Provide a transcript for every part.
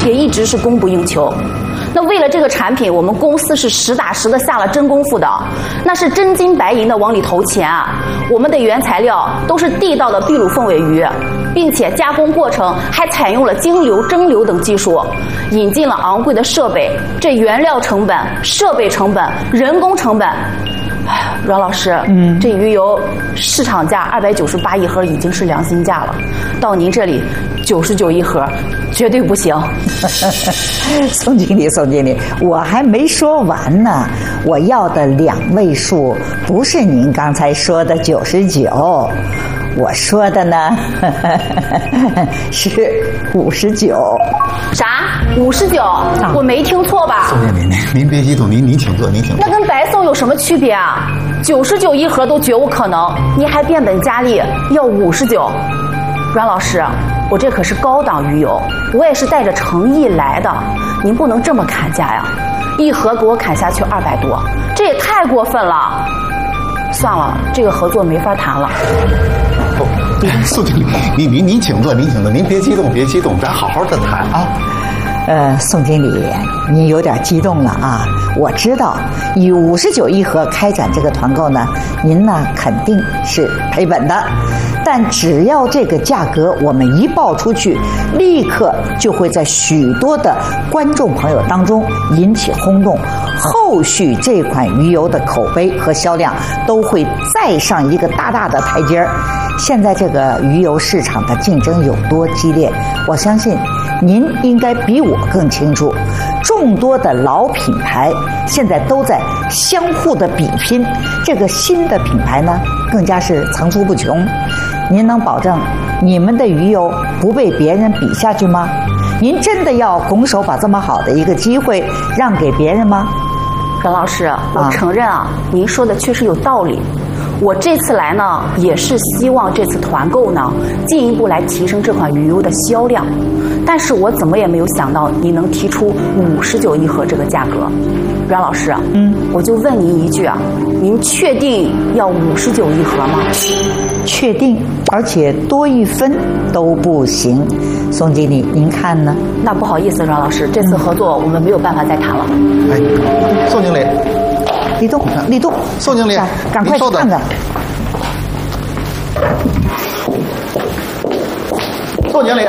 也一直是供不应求。那为了这个产品，我们公司是实打实的下了真功夫的，那是真金白银的往里投钱啊。我们的原材料都是地道的秘鲁凤尾鱼，并且加工过程还采用了蒸馏等技术，引进了昂贵的设备，这原料成本、设备成本、人工成本。哎，阮老师，这鱼油市场价298一盒已经是良心价了，到您这里99一盒，绝对不行。 宋经理，我还没说完呢，我要的2位数不是您刚才说的99，我说的呢是59。 啥？59？我没听错吧？ 宋经理，您别激动，您请坐，您请坐。 那跟白送有什么区别啊？99一盒都绝无可能，您还变本加厉要59。阮老师，我这可是高档鱼油，我也是带着诚意来的，您不能这么砍价呀！一盒给我砍下去200多，这也太过分了。算了，这个合作没法谈了。 宋经理，您请坐，您别激动，咱好好的谈啊。 宋经理，您有点激动了啊！我知道，以59一盒开展这个团购呢，您呢肯定是赔本的。但只要这个价格我们一报出去，立刻就会在许多的观众朋友当中引起轰动，后续这款鱼油的口碑和销量都会再上一个大大的台阶儿。现在这个鱼油市场的竞争有多激烈，我相信您应该比我更清楚。众多的老品牌现在都在相互的比拼，这个新的品牌呢更加是层出不穷。您能保证你们的鱼油不被别人比下去吗？您真的要拱手把这么好的一个机会让给别人吗？ 阮老师，我承认啊，您说的确实有道理。我这次来呢，也是希望这次团购呢，进一步来提升这款鱼油的销量。但是我怎么也没有想到你能提出59一盒这个价格。阮老师，我就问您一句啊，您确定要59一盒吗？ 确定，而且多1分都不行。宋经理，您看呢？ 那不好意思，阮老师，这次合作我们没有办法再谈了。 哎，宋经理， 立冬， 宋经理， 赶快去看看。 宋经理，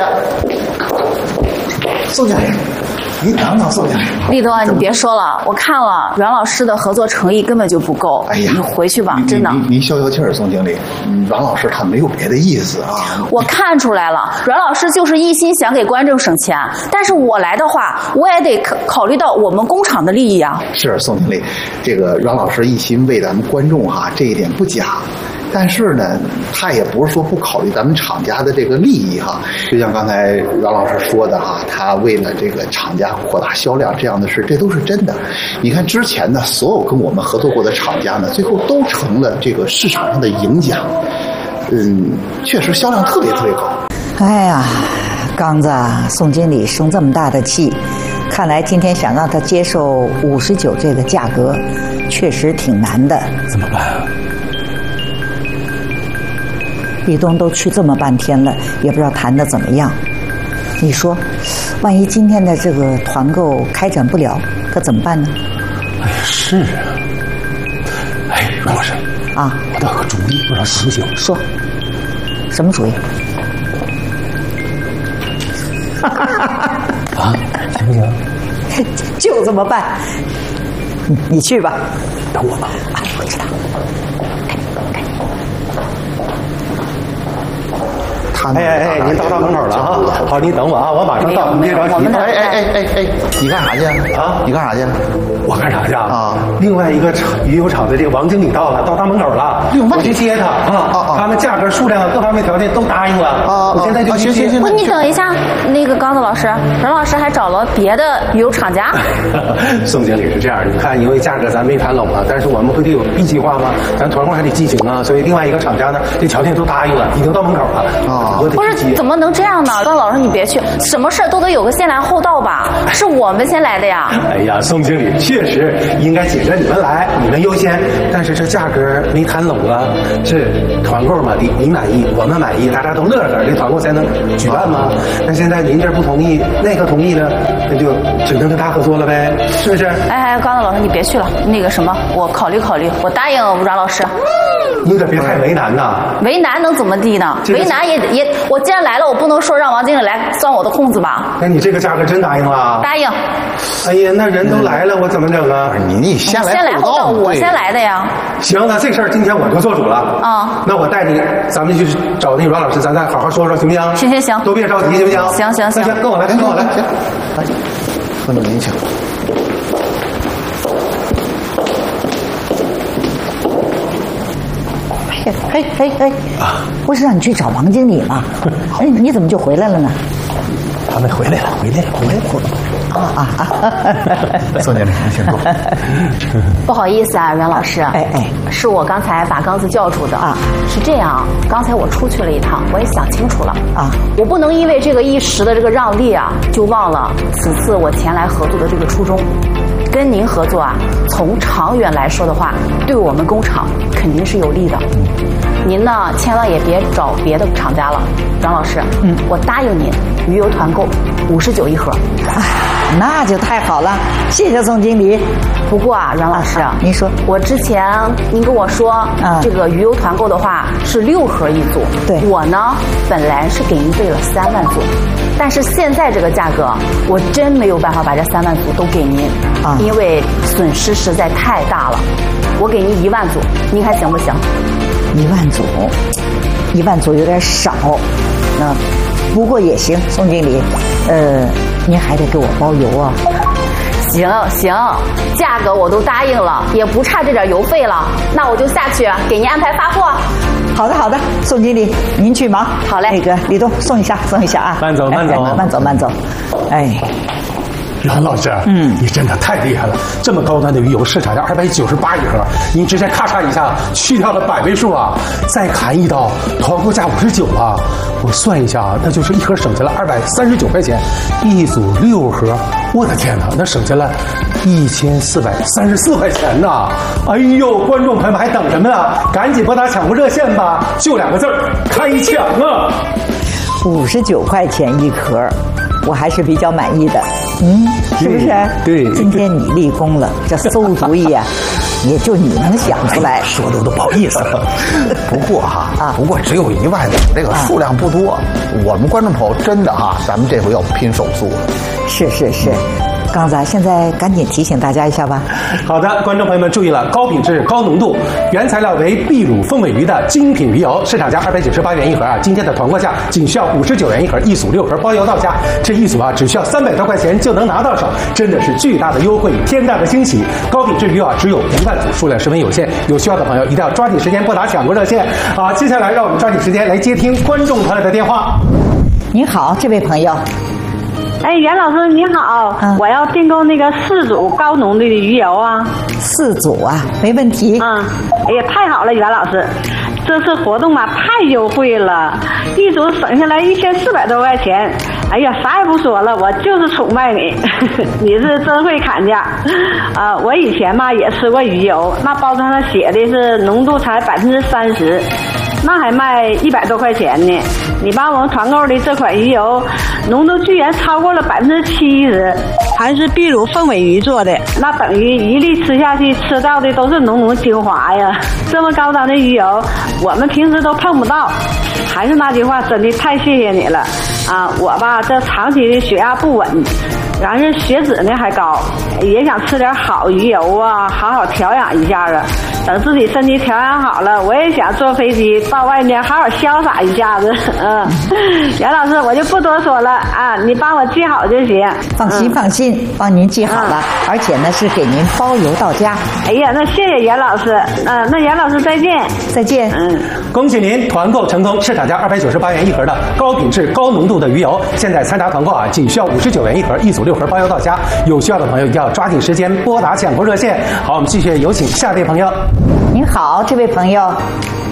你等等，宋经理。 立冬啊，你别说了，我看了阮老师的合作诚意根本就不够。 哎呀， 你回去吧，真的。 您消气儿，宋经理。阮老师他没有别的意思啊。 我看出来了，阮老师就是一心想给观众省钱，但是我来的话，我也得考虑到我们工厂的利益啊。 是宋经理，这个阮老师一心为咱们观众哈，这一点不假。但是呢，他也不是说不考虑咱们厂家的这个利益哈。就像刚才阮老师说的哈，他为了这个厂家扩大销量这样的事，这都是真的。你看之前呢，所有跟我们合作过的厂家呢，最后都成了这个市场上的赢家。确实销量特别高。 哎呀，刚子，宋经理生这么大的气，看来今天想让他接受59这个价格，确实挺难的。 怎么办啊？ 立冬都去这么半天了，也不知道谈得怎么样。你说，万一今天的这个团购开展不了，可怎么办呢？ 哎呀，是啊。哎，阮老师啊， 我倒有个主意，不知道行不行？ 说，什么主意？ 啊，行不行？ 就这么办。你去吧， 等我吧。 啊，我知道。 哎，您到门口了啊！好，您等我啊，我马上到，您别着急。 哎，你干啥去啊？你干啥去？ 我干啥去啊？ 另外一个鱼油厂的这个王经理到他门口了，我去接他啊！他们价格、数量各方面条件都答应了啊！我现在就去接。 不，你等一下，那个刚子老师，阮老师还找了别的鱼油厂家。 宋经理是这样，你看，因为价格咱没谈拢了，但是我们不得有 B 计划吗？咱团购还得进行啊，所以另外一个厂家呢，这条件都答应了，已经到门口了啊。 不是，怎么能这样呢？高老师，你别去，什么事都得有个先来后到吧？是我们先来的呀。 哎呀，宋经理，确实应该紧着你们来，你们优先。但是这价格没谈拢啊，这团购嘛，你满意，我们满意，大家都乐呵，这团购才能举办嘛。那现在您这不同意，那个同意呢，那就只能跟他合作了呗，是不是？ 哎，高老师，你别去了，那个什么，我考虑考虑，我答应阮老师。 你可别太为难呐！ 为难能怎么地呢？为难也，我既然来了，我不能说让王经理来钻我的空子吧？ 那你这个价格真答应了？ 答应。 哎呀，那人都来了，我怎么整啊？ 你先来后到，我先来的呀。 行，那这事儿今天我就做主了。啊，那我带你，咱们去找那阮老师，咱再好好说说，行不行？ 行， 都别着急，行不行？ 行， 那行，跟我来，行， 来，和你们一起。 嘿，不是让你去找王经理吗？哎，你怎么就回来了呢？ 他们回来了。 宋经理，您请坐。 不好意思啊，阮老师。 哎， 是我刚才把刚子叫住的啊。是这样，刚才我出去了一趟，我也想清楚了啊，我不能因为这个一时的这个让利啊，就忘了此次我前来合作的这个初衷。跟您合作啊，从长远来说的话，对我们工厂肯定是有利的。您呢，千万也别找别的厂家了，阮老师。我答应您，鱼油团购59一盒。 那就太好了，谢谢宋经理。 不过啊，阮老师， 您说， 我之前您跟我说，这个鱼油团购的话是6盒一组。 对， 我呢本来是给您备了3万组，但是现在这个价格，我真没有办法把这3万组都给您啊，因为损失实在太大了。我给您1万组，您看行不行 ？1万组有点少，那不过也行，宋经理，您还得给我包邮啊。 行，价格我都答应了，也不差这点邮费了，那我就下去给您安排发货。 好的，宋经理，您去忙。 好嘞。 那个李东，送一下啊。 慢走。 哎。 阮老师，你真的太厉害了！这么高端的鱼油，市场价298一盒，您直接咔嚓一下去掉了100位数啊！再砍一刀，团购价59啊！我算一下啊，那就是一盒省下了239块钱，一组6盒，我的天哪，那省下了1434块钱呐！哎呦，观众朋友们还等什么呀？赶紧拨打抢购热线吧，就2个字儿：开抢啊 ！59块钱一盒。我还是比较满意的，是不是？ 对， 今天你立功了，这馊主意啊，也就你能想出来。 说的都不好意思了。 不过只有1万组，这个数量不多。我们观众朋友真的咱们这回要拼手速了。 是。刚子，现在赶紧提醒大家一下吧。 好的，观众朋友们注意了，高品质、高浓度，原材料为秘鲁凤尾鱼的精品鱼油，市场价298元一盒啊，今天的团购价仅需要59元一盒，一组6盒包邮到家。这一组只需要300多块钱就能拿到手，真的是巨大的优惠，天大的惊喜！高品质鱼油只有1万组，数量十分有限，有需要的朋友一定要抓紧时间拨打抢购热线啊！接下来让我们抓紧时间来接听观众朋友的电话。 您好，这位朋友。 哎，袁老师你好，我要订购那个4组高浓的鱼油啊。 4组啊，没问题。 哎呀，太好了，袁老师，这次活动太优惠了，一组省下来1400多块钱。哎呀，啥也不说了，我就是崇拜你，你是真会砍价啊！我以前也吃过鱼油，那包装上写的是浓度才30%。那还卖100多块钱呢，你把我们团购的这款鱼油浓度居然超过了70%，还是秘鲁凤尾鱼做的，那等于一粒吃下去吃到的都是浓浓精华呀！这么高档的鱼油，我们平时都碰不到。还是那句话，真的太谢谢你了啊！我这长期的血压不稳，然后血脂呢还高，也想吃点好鱼油啊，好好调养一下啊。等自己身体调养好了，我也想坐飞机到外面好好潇洒一下子。袁老师，我就不多说了啊，你帮我记好就行。 放心，帮您记好了，而且呢是给您包邮到家。 哎呀，那谢谢袁老师。那袁老师再见。 再见。 恭喜您团购成功，市场价298元一盒的高品质高浓度的鱼油，现在参加团购仅需要59元一盒，一组6盒包邮到家。有需要的朋友一定要抓紧时间拨打抢购热线。好，我们继续有请下位朋友。 您好，这位朋友。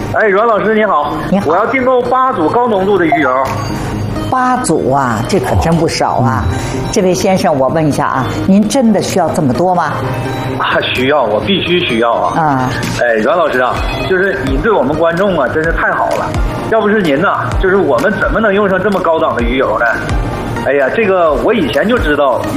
哎，阮老师你好， 你好， 我要订购8组高浓度的鱼油。 8组啊，这可真不少啊！这位先生，我问一下啊，您真的需要这么多吗？ 需要，我必须需要啊！ 啊， 哎，阮老师啊，就是你对我们观众啊，真是太好了。要不是您呐，就是我们怎么能用上这么高档的鱼油呢？哎呀，这个我以前就知道